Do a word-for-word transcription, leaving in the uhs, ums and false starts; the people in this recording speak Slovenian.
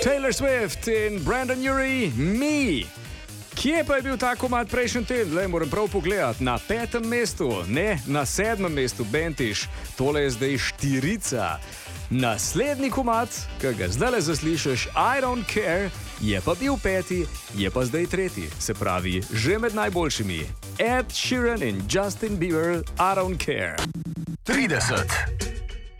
Taylor Swift in Brandon Urie, Me. Kje pa je bil ta komad prejšnji teden? Le moram prav pogledati. Na petem mestu, ne na sedmem mestu, Bentiš. Tole je zdaj štirica. Naslednji komad, ki ga zdaj le zaslišiš, I Don't Care, je pa bil peti, je pa zdaj tretji. Se pravi, že med najboljšimi. Ed Sheeran in Justin Bieber, I Don't Care. trideset